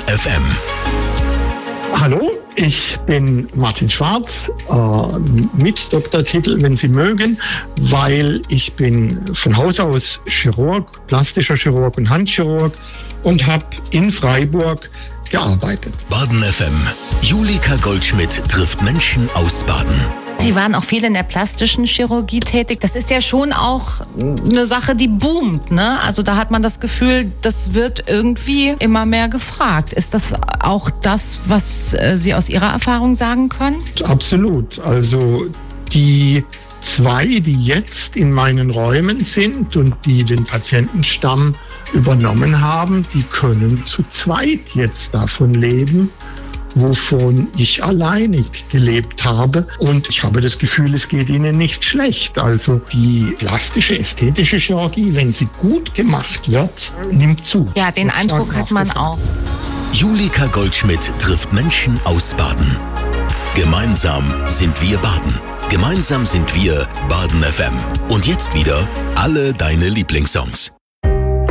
FM. Hallo, ich bin Martin Schwarz, mit Doktortitel, wenn Sie mögen, weil ich bin von Haus aus Chirurg, plastischer Chirurg und Handchirurg und habe in Freiburg gearbeitet. Baden FM. Julika Goldschmidt trifft Menschen aus Baden. Sie waren auch viel in der plastischen Chirurgie tätig. Das ist ja schon auch eine Sache, die boomt, ne? Also da hat man das Gefühl, das wird irgendwie immer mehr gefragt. Ist das auch das, was Sie aus Ihrer Erfahrung sagen können? Absolut. Also die zwei, die jetzt in meinen Räumen sind und die den Patientenstamm übernommen haben, die können zu zweit jetzt davon leben, wovon ich alleinig gelebt habe. Und ich habe das Gefühl, es geht ihnen nicht schlecht. Also die plastische, ästhetische Chirurgie, wenn sie gut gemacht wird, nimmt zu. Ja, den Eindruck hat man auch. Julika Goldschmidt trifft Menschen aus Baden. Gemeinsam sind wir Baden. Gemeinsam sind wir Baden FM. Und jetzt wieder alle deine Lieblingssongs.